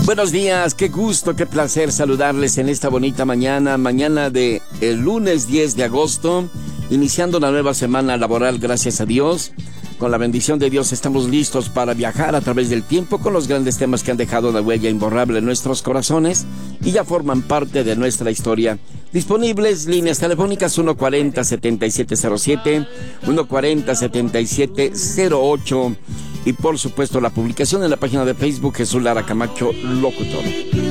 Buenos días, qué gusto, qué placer saludarles en esta bonita mañana de el lunes 10 de agosto, iniciando una nueva semana laboral, gracias a Dios. Con la bendición de Dios estamos listos para viajar a través del tiempo con los grandes temas que han dejado una huella imborrable en nuestros corazones y ya forman parte de nuestra historia. Disponibles líneas telefónicas 140-7707, 140-7708 y por supuesto la publicación en la página de Facebook Jesús Lara Camacho Locutor.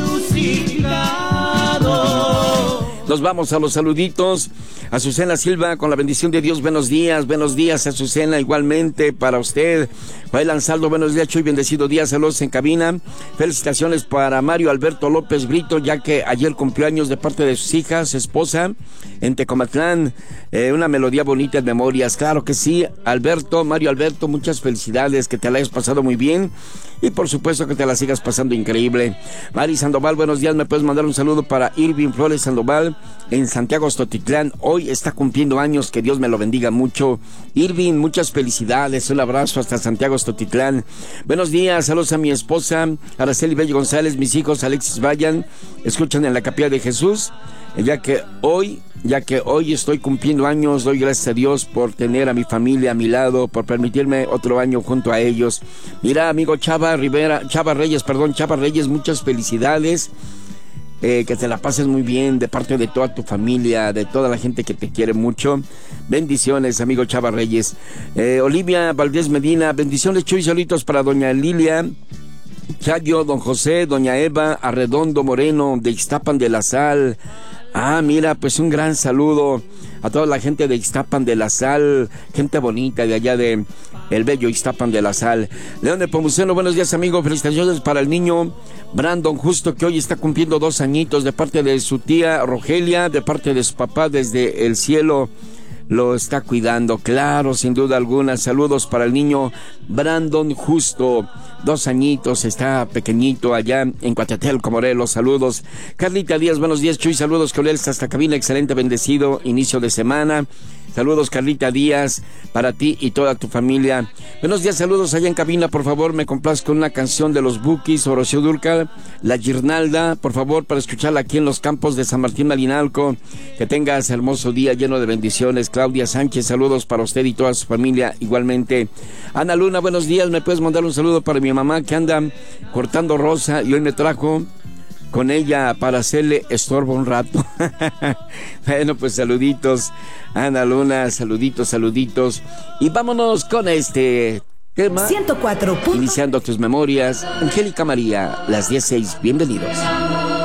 Nos vamos a los saluditos. Azucena Silva, con la bendición de Dios, buenos días Azucena, igualmente para usted. Joel Ansaldo, buenos días, Chuy, bendecido día, saludos en cabina. Felicitaciones para Mario Alberto López Brito, ya que ayer cumplió años de parte de sus hijas, su esposa, en Tecomatlán. Una melodía bonita en memorias, claro que sí. Mario Alberto, muchas felicidades, que te la hayas pasado muy bien y por supuesto que te la sigas pasando increíble. Mari Sandoval, buenos días, me puedes mandar un saludo para Irving Flores Sandoval en Santiago Ostotitlán, hoy está cumpliendo años, que Dios me lo bendiga mucho. Irving, muchas felicidades, un abrazo hasta Santiago Ostotitlán. Buenos días, saludos a mi esposa Araceli Bello González, mis hijos Alexis Vayan, escuchan en la Capilla de Jesús, ya que hoy estoy cumpliendo años, doy gracias a Dios por tener a mi familia a mi lado, por permitirme otro año junto a ellos. Mira, amigo Chava Reyes, muchas felicidades. Que te la pases muy bien de parte de toda tu familia, de toda la gente que te quiere mucho. Bendiciones, amigo Chava Reyes. Olivia Valdés Medina, bendiciones, Chuy, saluditos para doña Lilia Chayo, don José, doña Eva Arredondo Moreno de Ixtapan de la Sal. Mira, pues un gran saludo a toda la gente de Ixtapan de la Sal, gente bonita de allá de el bello Ixtapan de la Sal. León de Pomuceno, buenos días, amigo, felicitaciones para el niño Brandon Justo, que hoy está cumpliendo 2 añitos, de parte de su tía Rogelia, de parte de su papá desde el cielo. Lo está cuidando, claro, sin duda alguna. Saludos para el niño Brandon Justo, 2 añitos, está pequeñito allá en Coatatelco, Morelos. Saludos. Carlita Díaz, buenos días, Chuy, saludos cordiales hasta cabina, excelente, bendecido inicio de semana. Saludos, Carlita Díaz, para ti y toda tu familia. Buenos días, saludos allá en cabina, por favor, me complazco con una canción de los Bukis, Horacio Dúrcal, La Guirnalda, por favor, para escucharla aquí en los campos de San Martín Malinalco. Que tengas hermoso día lleno de bendiciones. Claudia Sánchez, saludos para usted y toda su familia, igualmente. Ana Luna, buenos días, me puedes mandar un saludo para mi mamá que anda cortando rosa y hoy me trajo con ella para hacerle estorbo un rato. Bueno, pues saluditos, Ana Luna, saluditos. Y vámonos con este tema. 104. Iniciando tus memorias, Angélica María, las 16, bienvenidos.